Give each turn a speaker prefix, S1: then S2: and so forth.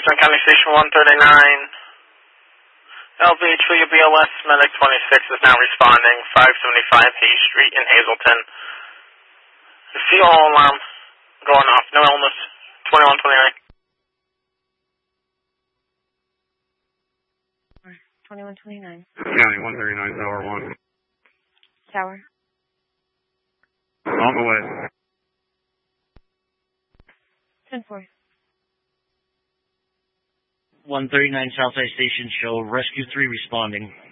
S1: Richmond County Station 139. LVH for your BLS, Medic 26 is now responding, 575 Hayes Street in Hazleton. The fuel alarm going off, no illness,
S2: 2129.
S3: 2129.
S2: County 139, Tower 1.
S3: Tower.
S2: On the way.
S3: 10-4.
S4: 139 Southside Station show, Rescue 3 responding.